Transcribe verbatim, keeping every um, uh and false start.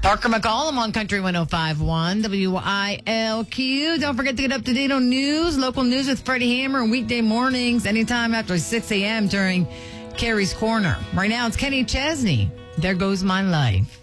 Parker McCollum on Country one oh five point one W I L Q. Don't forget to get up to date on news, local news with Freddie Hammer weekday mornings, anytime after six a.m. during Carrie's Corner. Right now, it's Kenny Chesney. There Goes My Life.